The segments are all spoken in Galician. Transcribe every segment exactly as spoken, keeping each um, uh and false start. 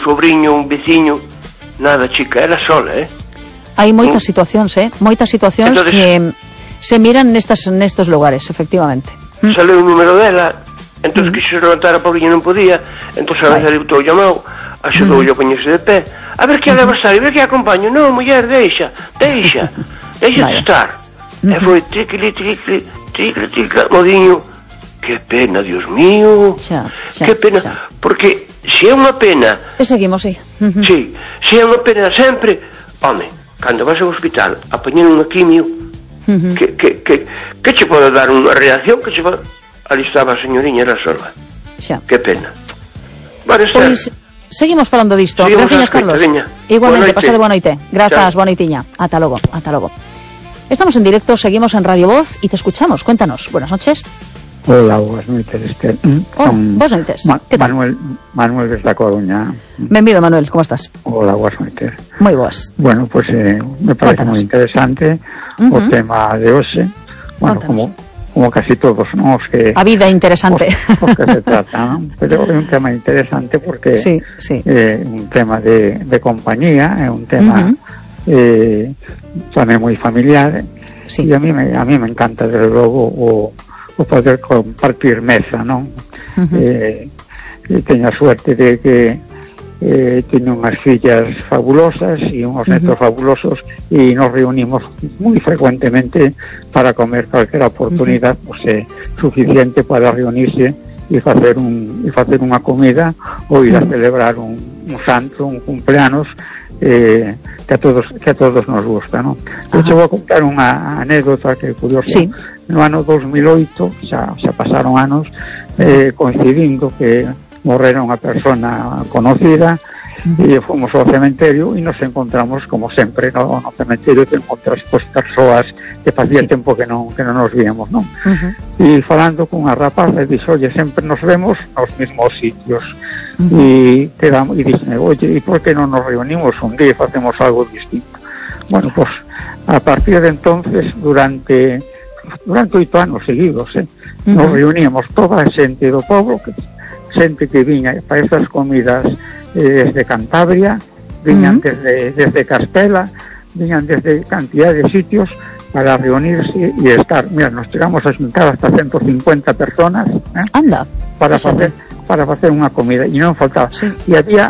sobrinho, un veciño, nada, chica, era sola, eh? Hai moitas mm. situacións, eh? Moitas situacións entonces, que se miran nestas, nestos lugares, efectivamente. Mm. Sale o número dela, entón mm. quixo levantar a pobriña, non podía, entón a veces o llamou, axudou mm. a poñerse de pé, a ver que a levar, a ver que acompaño, non, muller, deixa, deixa, deixa de estar. Mm. E foi triqui, triqui, triqui, triqui, modiño, que pena, Dios mío, xa, xa, que pena, xa. Porque se é unha pena... E seguimos, sí. Uh-huh. Sí, se é unha pena sempre, home, cando vas ao hospital a poñer unha quimio, uh-huh. que, que, que, que che pode dar unha reacción, que che pode... Ali estaba a señoriña, era sola. Xa. Que pena. Vale, pois, seguimos falando disto. Gracias, Carlos. Veña. Igualmente, pasade boa noite. Grazas, boa noitiña. Ata logo, ata logo. Estamos en directo, seguimos en Radio Voz y te escuchamos. Cuéntanos. Buenas noches. Hola, boas noites, Esther. Oh, boas noites. Ma que tal? Manuel, Manuel desde a Coruña. Benvido, Manuel, como estás? Hola, boas noites. Moi boas. Bueno, pues eh, me parece moi interesante uh -huh. o tema de hoxe. Bueno, como, como casi todos, ¿no? Os que, a vida interesante. Os, os que se trata, ¿no? Pero é un tema interesante porque sí, sí. É eh, un tema de, de compañía, é un tema uh -huh. eh, tamén moi familiar. Sí. E a mí, me, a mí me encanta, desde logo, o o poder compartir mesa, non? Uh-huh. eh, teño a suerte de que eh, teño unhas fillas fabulosas e unhos netos uh-huh. fabulosos e nos reunimos moi frecuentemente para comer calquera oportunidade, uh-huh. pues é suficiente para reunirse e facer un e facer unha comida ou ir uh-huh. a celebrar un, un santo, un cumpleanos eh, que a todos que a todos nos gusta, non? Eu che vou a contar unha anécdota que é curiosa. Sí. No ano dos mil oito, xa, xa pasaron anos, eh, coincidindo que morrera unha persona conocida, e fomos ao cementerio e nos encontramos, como sempre, no, no cementerio te encontras pues, persoas que facía sí. tempo que non, que non nos víamos, non? Uh-huh. E falando con unha rapaza, dixo, oye, sempre nos vemos nos mesmos sitios. Uh-huh. E quedamos, e dixen, oye, e por que non nos reunimos un día e facemos algo distinto? Bueno, pues, a partir de entonces, durante durante oito anos seguidos, eh, uh-huh. nos reuníamos toda a xente do povo, que, xente que viña para estas comidas eh, desde Cantabria, viñan uh-huh. desde, desde Castela, viñan desde cantidad de sitios para reunirse e estar. Mira, nos chegamos a xuntar hasta ciento cincuenta personas eh, Anda, para facer para facer unha comida, e non faltaba. Sí. E había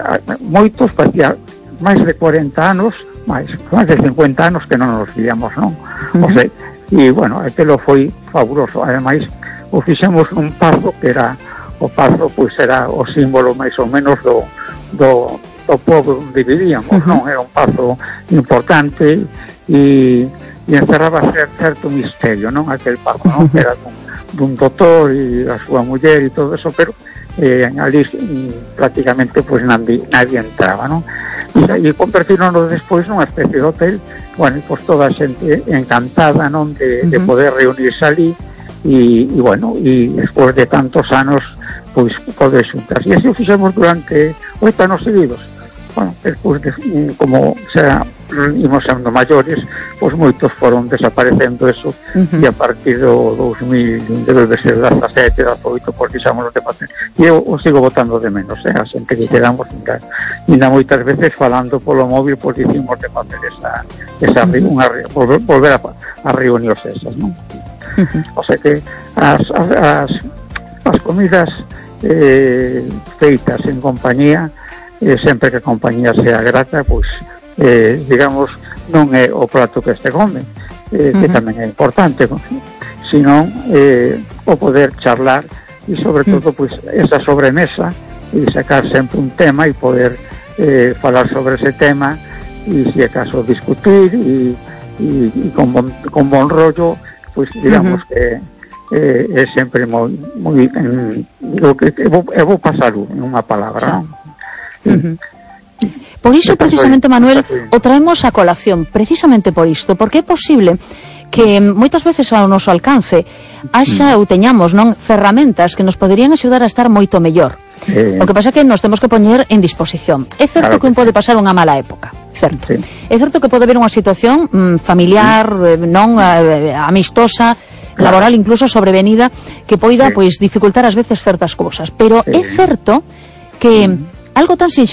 moitos, facía máis de cuarenta anos, máis, máis de cincuenta anos que non nos víamos, non? Uh-huh. O sea, e, bueno, aquilo foi fabuloso. Ademais, o fixemos un pazo que era o pazo, pois era o símbolo máis ou menos do, do, do povo onde vivíamos, uh-huh. non? Era un pazo importante e, e encerraba certo misterio, non? Aquel pazo, non? Que era dun, dun doctor e a súa muller e todo eso, pero eh, ali prácticamente pois nadie, nadie entraba, non? E, e convertironos despois nunha especie de hotel, bueno, pois toda a xente encantada, non? De, uh-huh. de poder reunirse ali e, e bueno, e despois de tantos anos pois poder xuntarse. E así o fixemos durante oito anos seguidos. Bueno, despois de, como xa imos sendo maiores, pois moitos foron desaparecendo eso, uh-huh. e a partir do dos mil, debe ser dezasete, dezaoito, porque xa nos de facer. E eu o sigo botando de menos, eh, a xente que quedamos ainda, ainda moitas veces falando polo móvil, pois dicimos de facer esa, esa uh-huh. unha, volver, volver a, a reunións esas, non? Uh-huh. O sea que as, as, as comidas eh, feitas en compañía, eh, sempre que a compañía sea grata, pois eh, digamos, non é o prato que este come, eh, que uh-huh. tamén é importante, sino eh, o poder charlar e sobre todo pois esa sobremesa e sacar sempre un tema e poder eh, falar sobre ese tema e se acaso discutir e, e, e con, bon, con bon rollo, pois digamos uh-huh. que eh, é sempre moi, moi en, o que eu vou, eu vou pasarlo en unha palabra, non? Uh-huh. Por iso, precisamente, Manuel, o traemos a colación, precisamente por isto, porque é posible que moitas veces ao noso alcance haxa ou teñamos, non, ferramentas que nos poderían axudar a estar moito mellor. Sí. O que pasa é que nos temos que poñer en disposición. É certo claro que un pode pasar unha mala época, certo. Sí. É certo que pode haber unha situación mm, familiar, sí. non eh, amistosa, claro. laboral, incluso sobrevenida, que poida, sí. pois, dificultar ás veces certas cousas. Pero sí. é certo que mm. algo tan sinxelo